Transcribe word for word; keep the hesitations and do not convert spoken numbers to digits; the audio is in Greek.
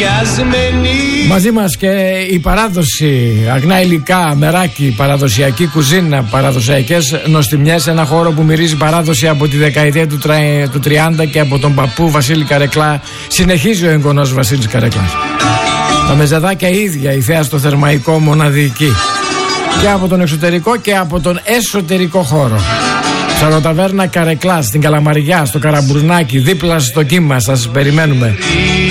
Μαζί μας και η παράδοση, αγνά υλικά, μεράκι, παραδοσιακή κουζίνα, παραδοσιακές νοστιμιές. Ένα χώρο που μυρίζει παράδοση από τη δεκαετία του, τρα... του τριάντα και από τον παππού Βασίλη Καρεκλά. Συνεχίζει ο εγγονός Βασίλης Καρεκλάς. Τα μεζεδάκια ίδια, η θέα στο Θερμαϊκό μοναδική. Και από τον εξωτερικό και από τον εσωτερικό χώρο. Ψαροταβέρνα Καρεκλάς στην Καλαμαριά, στο Καραμπουρνάκι, δίπλα στο Κύμα. Σας περιμένουμε.